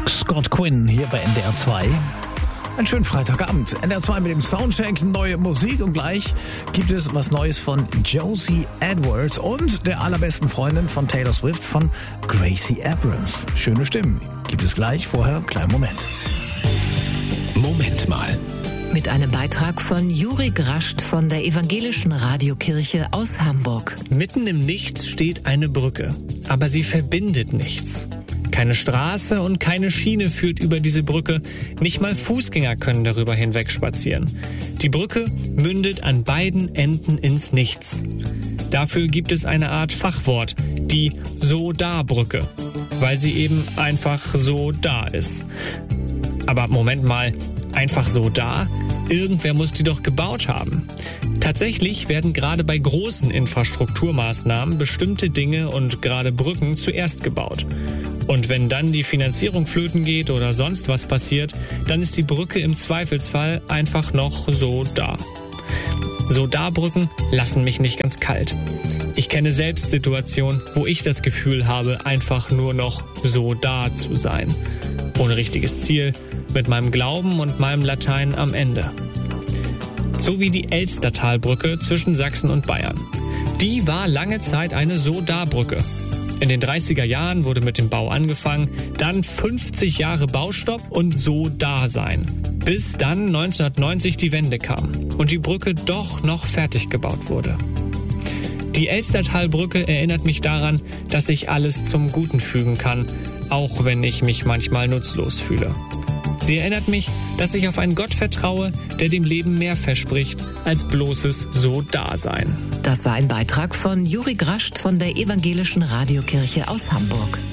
Scott Quinn hier bei NDR 2. Einen schönen Freitagabend. NDR 2 mit dem Soundcheck, neue Musik und gleich gibt es was Neues von Josie Edwards und der allerbesten Freundin von Taylor Swift, von Gracie Abrams. Schöne Stimmen gibt es gleich, vorher kleinen Moment. Moment mal. Mit einem Beitrag von Juri Grascht von der Evangelischen Radiokirche aus Hamburg. Mitten im Nichts steht eine Brücke, aber sie verbindet nichts. Keine Straße und keine Schiene führt über diese Brücke. Nicht mal Fußgänger können darüber hinweg spazieren. Die Brücke mündet an beiden Enden ins Nichts. Dafür gibt es eine Art Fachwort, die So-Da-Brücke, weil sie eben einfach so da ist. Aber Moment mal, einfach so da? Irgendwer muss die doch gebaut haben. Tatsächlich werden gerade bei großen Infrastrukturmaßnahmen bestimmte Dinge und gerade Brücken zuerst gebaut. Und wenn dann die Finanzierung flöten geht oder sonst was passiert, dann ist die Brücke im Zweifelsfall einfach noch so da. So da Brücken lassen mich nicht ganz kalt. Ich kenne selbst Situationen, wo ich das Gefühl habe, einfach nur noch so da zu sein. Ohne richtiges Ziel, mit meinem Glauben und meinem Latein am Ende. So wie die Elstertalbrücke zwischen Sachsen und Bayern. Die war lange Zeit eine So-Da-Brücke. In den 30er Jahren wurde mit dem Bau angefangen, dann 50 Jahre Baustopp und So-Da-Sein. Bis dann 1990 die Wende kam und die Brücke doch noch fertig gebaut wurde. Die Elstertalbrücke erinnert mich daran, dass ich alles zum Guten fügen kann, auch wenn ich mich manchmal nutzlos fühle. Sie erinnert mich, dass ich auf einen Gott vertraue, der dem Leben mehr verspricht als bloßes So-Da-Sein. Das war ein Beitrag von Juri Grascht von der Evangelischen Radiokirche aus Hamburg.